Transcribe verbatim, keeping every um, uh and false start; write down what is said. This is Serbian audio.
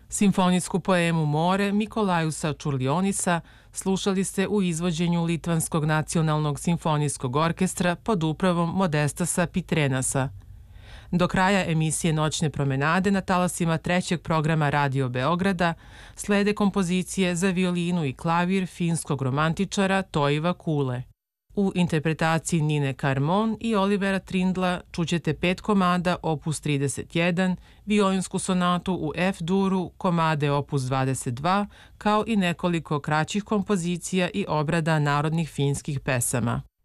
Simfonijsku poemu More Mikolajusa Čurlionisa slušali ste u izvođenju Litvanskog nacionalnog simfonijskog orkestra pod upravom Modestasa Pitrenasa. Do kraja emisije Noćne promenade na talasima trećeg programa Radio Beograda slede kompozicije za violinu i klavir finskog romantičara Toiva Kule. U interpretaciji Nine Karmon i Olivera Trindla čućete pet komada opus trideset jedan, violinsku sonatu u F-duru, komade opus dvadeset dva, kao i nekoliko kraćih kompozicija i obrada narodnih finskih pesama.